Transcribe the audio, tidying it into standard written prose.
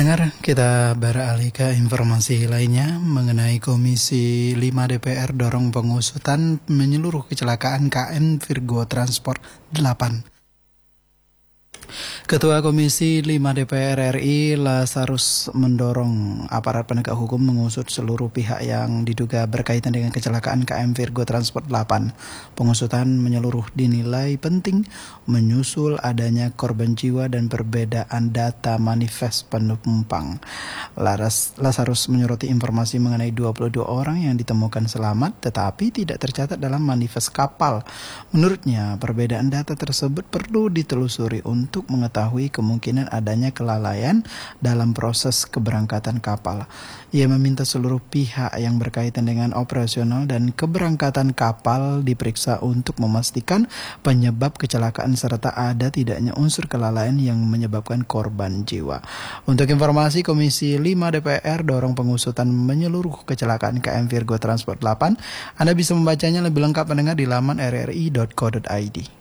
Pendengar, kita beralih ke informasi lainnya mengenai Komisi 5 DPR dorong pengusutan menyeluruh kecelakaan KM Virgo Transport 8. Ketua Komisi 5 DPR RI Lazarus mendorong aparat penegak hukum mengusut seluruh pihak yang diduga berkaitan dengan kecelakaan KM Virgo Transport 8. Pengusutan menyeluruh dinilai penting menyusul adanya korban jiwa dan perbedaan data manifest penumpang. Lazarus menyoroti informasi mengenai 22 orang yang ditemukan selamat tetapi tidak tercatat dalam manifest kapal. Menurutnya, perbedaan data tersebut perlu ditelusuri untuk mengetahui kemungkinan adanya kelalaian dalam proses keberangkatan kapal. Ia meminta seluruh pihak yang berkaitan dengan operasional dan keberangkatan kapal diperiksa untuk memastikan penyebab kecelakaan serta ada tidaknya unsur kelalaian yang menyebabkan korban jiwa. Untuk informasi, Komisi 5 DPR dorong pengusutan menyeluruh kecelakaan KM Virgo Transport 8. Anda bisa membacanya lebih lengkap pendengar di laman rri.co.id.